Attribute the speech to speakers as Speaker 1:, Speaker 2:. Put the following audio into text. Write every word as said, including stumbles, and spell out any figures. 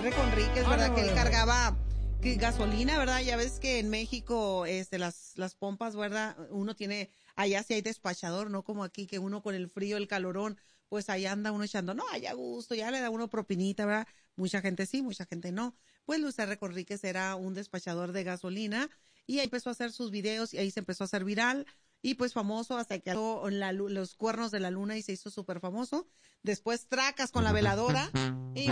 Speaker 1: R. Conríquez, ¿verdad? Que él cargaba que gasolina, ¿verdad? Ya ves que en México, este, las, las pompas, ¿verdad? Uno tiene, allá sí hay despachador, no como aquí, que uno con el frío, el calorón, pues allá anda uno echando, no, allá a gusto, ya le da uno propinita, ¿verdad? Mucha gente sí, mucha gente no. Pues Luis R. Conríquez era un despachador de gasolina y ahí empezó a hacer sus videos y ahí se empezó a hacer viral. Y pues famoso hasta que hizo la, los cuernos de la luna y se hizo súper famoso. Después tracas con la veladora y